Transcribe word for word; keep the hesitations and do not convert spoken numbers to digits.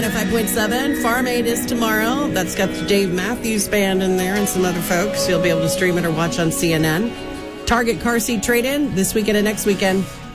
oh five point seven. Farm Aid is tomorrow. That's got the Dave Matthews Band in there and some other folks. You'll be able to stream it or watch on C N N. Target car seat trade-in this weekend and next weekend.